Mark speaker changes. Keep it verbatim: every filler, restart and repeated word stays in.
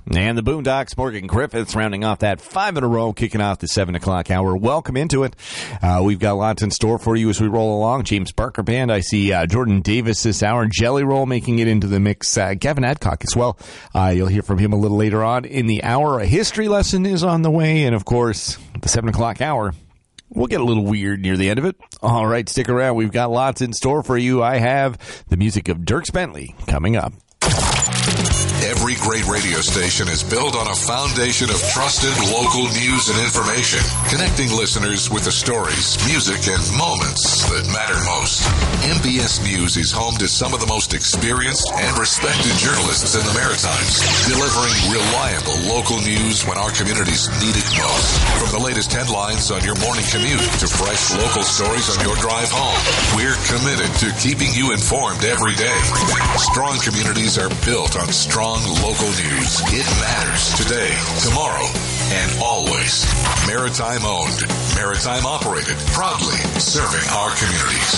Speaker 1: And the Boondocks, Morgan Griffiths, rounding off that five in a row, kicking off the seven o'clock hour. Welcome into it. Uh, we've got lots in store for you as we roll along. James Barker Band. I see uh, Jordan Davis this hour. Jelly Roll making it into the mix. Uh, Gavin Adcock as well. Uh, you'll hear from him a little later on in the hour. A history lesson is on the way. And, of course, the seven o'clock hour. We'll get a little weird near the end of it. All right, stick around. We've got lots in store for you. I have the music of Dierks Bentley coming up.
Speaker 2: Every great radio station is built on a foundation of trusted local news and information, connecting listeners with the stories, music, and moments that matter most. M B S News is home to some of the most experienced and respected journalists in the Maritimes, delivering reliable local news when our communities need it most. From the latest headlines on your morning commute to fresh local stories on your drive home, we're committed to keeping you informed every day. Strong communities are built on strong local news. It matters today, tomorrow, and always. Maritime owned, maritime operated, proudly serving our communities.